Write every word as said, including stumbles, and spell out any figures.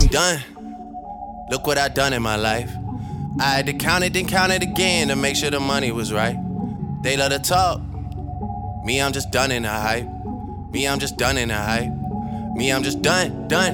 done. Look what I done in my life. I had to count it, then count it again to make sure the money was right. They love to talk. Me, I'm just done in the hype. Me, I'm just done in the hype. Me, I'm just done, done.